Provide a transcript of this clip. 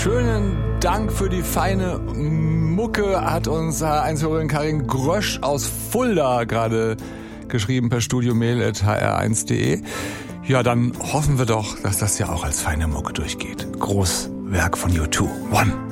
Schönen Dank für die feine Mucke, hat uns Einzelhörerin Karin Grösch aus Fulda gerade geschrieben per studiomail@hr1.de. Ja, dann hoffen wir doch, dass das ja auch als feine Mucke durchgeht. Großwerk von U2. One.